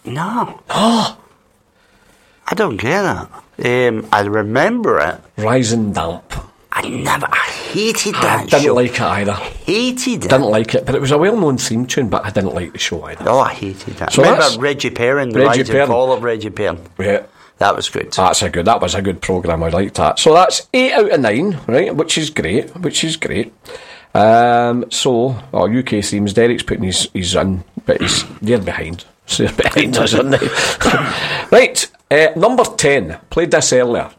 No. Oh, I don't get that. I remember it. Rising Damp. I hated I that didn't show. like it either. Hated it. Didn't like it, but it was a well-known theme tune, but I didn't like the show either. Oh, I hated that. So Remember that's- Reggie Perrin, the Reggie Rise and Perrin. Fall of Reggie Perrin? Yeah. That was good. That was a good programme, I liked that. So that's 8 out of 9, right, which is great. UK themes, Derek's putting his in, but they're behind. So they're behind us, aren't they? Right, number 10, played this earlier.